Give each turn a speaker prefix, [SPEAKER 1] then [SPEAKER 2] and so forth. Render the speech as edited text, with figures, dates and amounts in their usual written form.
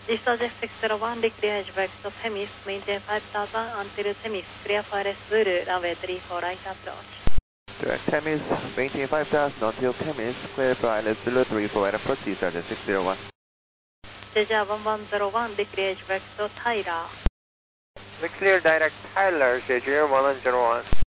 [SPEAKER 1] Discharge F601, declare HVAC to Themis, maintain 5000 until Themis, clear for Zulu, runway 34 right approach.
[SPEAKER 2] Direct Themis, maintain 5000 until Themis, clear for Zulu 34 right approach, discharge 601.
[SPEAKER 1] JJ 1101, declare HVAC to Tyler.
[SPEAKER 3] The clear direct Tyler, JJ 1101.